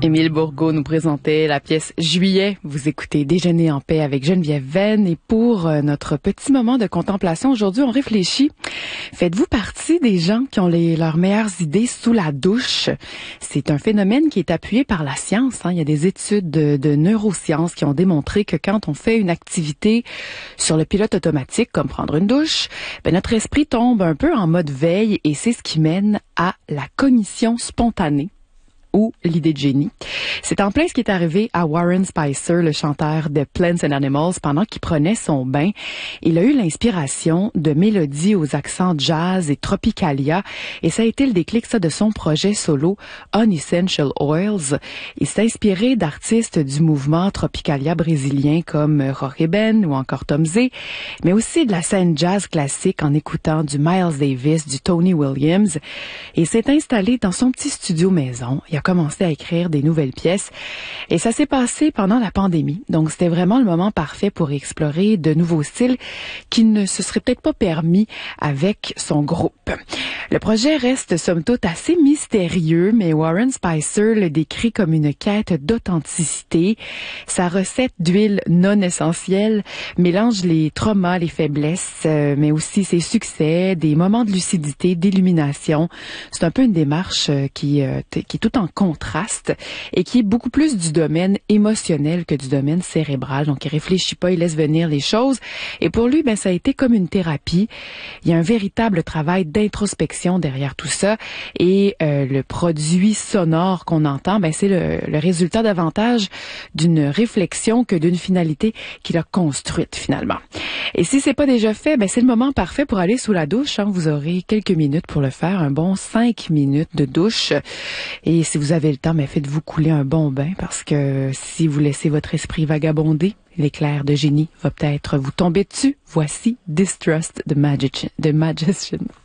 Émile Bourgault nous présentait la pièce Juillet. Vous écoutez Déjeuner en paix avec Geneviève Venn. Et pour notre petit moment de contemplation, aujourd'hui, on réfléchit. Faites-vous partie des gens qui ont leurs meilleures idées sous la douche? C'est un phénomène qui est appuyé par la science. Il y a des études de neurosciences qui ont démontré que quand on fait une activité sur le pilote automatique, comme prendre une douche, notre esprit tombe un peu en mode veille et c'est ce qui mène à la cognition spontanée, ou l'idée de génie. C'est en plein ce qui est arrivé à Warren Spicer, le chanteur de Plants and Animals, pendant qu'il prenait son bain. Il a eu l'inspiration de mélodies aux accents jazz et tropicalia, et ça a été le déclic de son projet solo Unessential Oils. Il s'est inspiré d'artistes du mouvement tropicalia brésilien comme Jorge Ben ou encore Tom Zé, mais aussi de la scène jazz classique en écoutant du Miles Davis, du Tony Williams, et s'est installé dans son petit studio maison. Il a commencé à écrire des nouvelles pièces et ça s'est passé pendant la pandémie. Donc, c'était vraiment le moment parfait pour explorer de nouveaux styles qui ne se seraient peut-être pas permis avec son groupe. Le projet reste somme toute assez mystérieux, mais Warren Spicer le décrit comme une quête d'authenticité. Sa recette d'huile non essentielle mélange les traumas, les faiblesses, mais aussi ses succès, des moments de lucidité, d'illumination. C'est un peu une démarche qui est tout en contraste et qui est beaucoup plus du domaine émotionnel que du domaine cérébral. Donc, il réfléchit pas, il laisse venir les choses. Et pour lui, ça a été comme une thérapie. Il y a un véritable travail d'introspection derrière tout ça. Et le produit sonore qu'on entend, c'est le résultat davantage d'une réflexion que d'une finalité qu'il a construite finalement. Et si c'est pas déjà fait, c'est le moment parfait pour aller sous la douche. Vous aurez quelques minutes pour le faire, un bon 5 minutes de douche. Et si vous avez le temps, faites-vous couler un bon bain parce que si vous laissez votre esprit vagabonder, l'éclair de génie va peut-être vous tomber dessus. Voici Distrust the Magician.